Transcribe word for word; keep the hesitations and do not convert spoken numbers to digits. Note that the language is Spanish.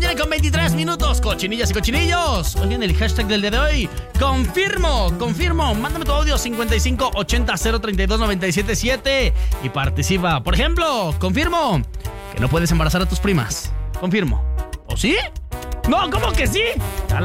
mañana con veintitrés minutos, cochinillas y cochinillos. Oigan, el hashtag del día de hoy: confirmo, confirmo. Mándame tu audio cincuenta y cinco ochenta cero treinta y dos noventa y siete siete y participa. Por ejemplo, confirmo que no puedes embarazar a tus primas. Confirmo. ¿O sí? No, ¿cómo que sí?